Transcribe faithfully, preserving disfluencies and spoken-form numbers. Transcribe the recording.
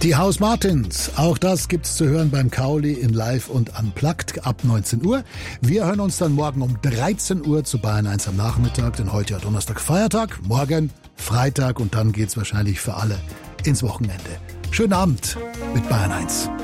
Die House Martins, auch das gibt's zu hören beim Kauli in Live und Unplugged ab neunzehn Uhr. Wir hören uns dann morgen um dreizehn Uhr zu Bayern eins am Nachmittag, denn heute ja Donnerstag Feiertag, morgen Freitag und dann geht's wahrscheinlich für alle ins Wochenende. Schönen Abend mit Bayern eins.